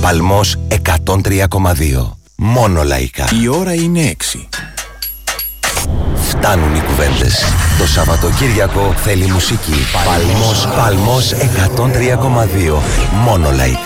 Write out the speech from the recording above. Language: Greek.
Παλμός 103,2. Μόνο λαϊκά. Η ώρα είναι 6. Φτάνουν οι κουβέντες. Το Σαββατοκύριακο θέλει μουσική. Παλμός 103,2. Μόνο λαϊκά.